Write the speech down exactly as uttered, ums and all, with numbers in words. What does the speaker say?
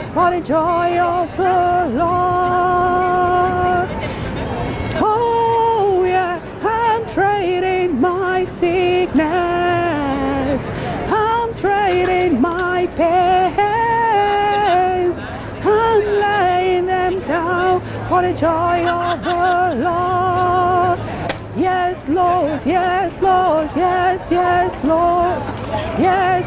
for the joy of the Lord. Oh yeah, I'm trading my sickness, I'm trading my pain, I'm laying them down for the joy of the Lord. Yes, Lord, yes, Lord, yes, yes, Lord, yes,